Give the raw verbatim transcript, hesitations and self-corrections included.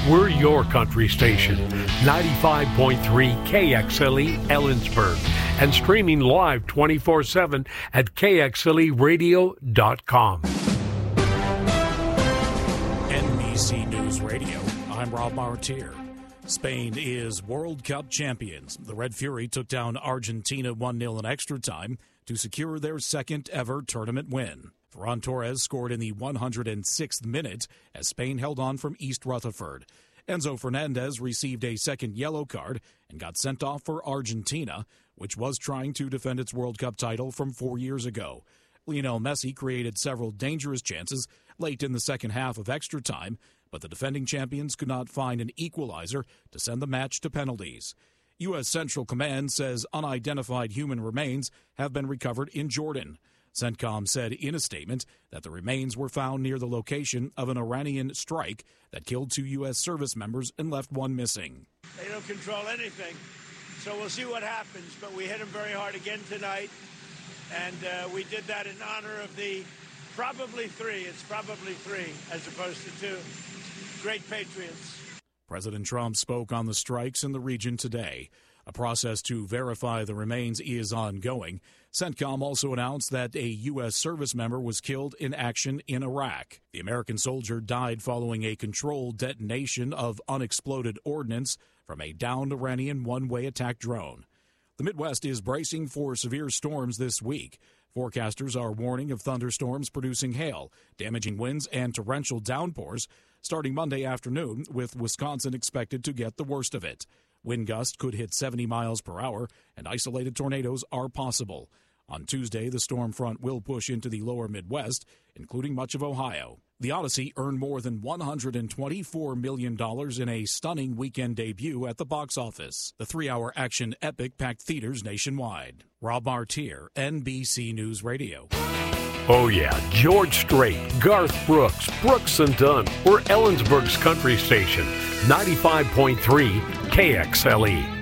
We're your country station, ninety-five point three K X L E Ellensburg, and streaming live twenty-four seven at K X L E radio dot com. N B C News Radio, I'm Rob Martier. Spain is World Cup champions. The Red Fury took down Argentina one nil in extra time to secure their second ever tournament win. Ferran Torres scored in the one hundred sixth minute as Spain held on from East Rutherford. Enzo Fernandez received a second yellow card and got sent off for Argentina, which was trying to defend its World Cup title from four years ago. Lionel Messi created several dangerous chances late in the second half of extra time, but the defending champions could not find an equalizer to send the match to penalties. U S Central Command says unidentified human remains have been recovered in Jordan. CENTCOM said in a statement that the remains were found near the location of an Iranian strike that killed two U S service members and left one missing. They don't control anything, so we'll see what happens. But we hit them very hard again tonight, and uh, we did that in honor of the probably three. It's probably three as opposed to two. Great patriots. President Trump spoke on the strikes in the region today. A process to verify the remains is ongoing. CENTCOM also announced that a U S service member was killed in action in Iraq. The American soldier died following a controlled detonation of unexploded ordnance from a downed Iranian one-way attack drone. The Midwest is bracing for severe storms this week. Forecasters are warning of thunderstorms producing hail, damaging winds, and torrential downpours starting Monday afternoon, with Wisconsin expected to get the worst of it. Wind gusts could hit seventy miles per hour, and isolated tornadoes are possible. On Tuesday, the storm front will push into the lower Midwest, including much of Ohio. The Odyssey earned more than one hundred twenty-four million dollars in a stunning weekend debut at the box office. The three-hour action epic packed theaters nationwide. Rob Martier, N B C News Radio. Oh yeah, George Strait, Garth Brooks, Brooks and Dunn. We're Ellensburg's country station, ninety-five point three K X L E.